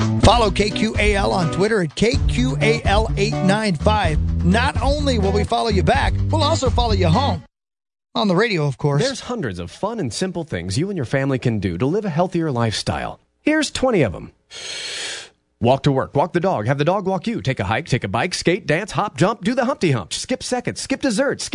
Follow KQAL on Twitter at KQAL895. Not only will we follow you back, we'll also follow you home. On the radio, of course. There's hundreds of fun and simple things you and your family can do to live a healthier lifestyle. Here's 20 of them. Walk to work, walk the dog, have the dog walk you, take a hike, take a bike, skate, dance, hop, jump, do the Humpty Hump, skip seconds, skip dessert, skip